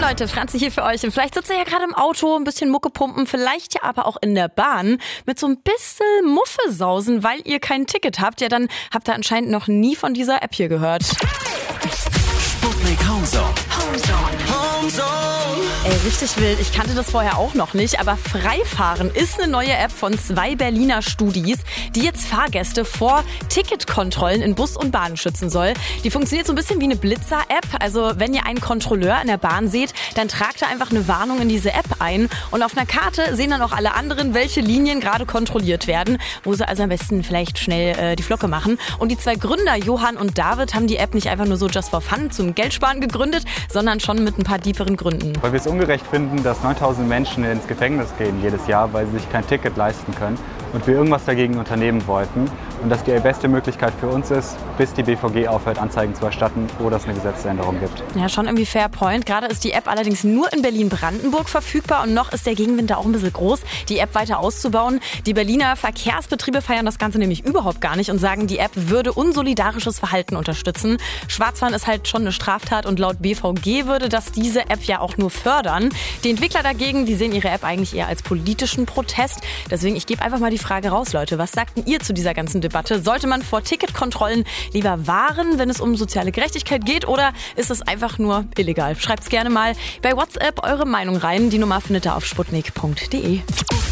Leute, Franzi hier für euch. Und vielleicht sitzt ihr ja gerade im Auto, ein bisschen Mucke pumpen, vielleicht ja aber auch in der Bahn mit so ein bisschen Muffesausen, weil ihr kein Ticket habt. Ja, dann habt ihr anscheinend noch nie von dieser App hier gehört. Sputnik Homezone. Ey, richtig wild. Ich kannte das vorher auch noch nicht, aber Freifahren ist eine neue App von 2 Berliner Studis, die jetzt Fahrgäste vor Ticketkontrollen in Bus und Bahn schützen soll. Die funktioniert so ein bisschen wie eine Blitzer-App. Also wenn ihr einen Kontrolleur in der Bahn seht, dann tragt ihr einfach eine Warnung in diese App ein. Und auf einer Karte sehen dann auch alle anderen, welche Linien gerade kontrolliert werden, wo sie also am besten vielleicht schnell die Flocke machen. Und die 2 Gründer, Johann und David, haben die App nicht einfach nur so just for fun zum Geldsparen gegründet, sondern schon mit ein paar tieferen Gründen. Weil wir es ungerecht finden, dass 9000 Menschen ins Gefängnis gehen jedes Jahr, weil sie sich kein Ticket leisten können und wir irgendwas dagegen unternehmen wollten. Und dass die beste Möglichkeit für uns ist, bis die BVG aufhört, Anzeigen zu erstatten oder es eine Gesetzesänderung gibt. Ja, schon irgendwie fair point. Gerade ist die App allerdings nur in Berlin-Brandenburg verfügbar und noch ist der Gegenwind da auch ein bisschen groß, die App weiter auszubauen. Die Berliner Verkehrsbetriebe feiern das Ganze nämlich überhaupt gar nicht und sagen, die App würde unsolidarisches Verhalten unterstützen. Schwarzfahren ist halt schon eine Straftat und laut BVG würde das diese App ja auch nur fördern. Die Entwickler dagegen, die sehen ihre App eigentlich eher als politischen Protest. Deswegen, ich gebe einfach mal die Frage raus, Leute. Was sagt denn ihr zu dieser ganzen Debatte? Sollte man vor Ticketkontrollen lieber wahren, wenn es um soziale Gerechtigkeit geht, oder ist es einfach nur illegal? Schreibt's gerne mal bei WhatsApp eure Meinung rein. Die Nummer findet ihr auf sputnik.de.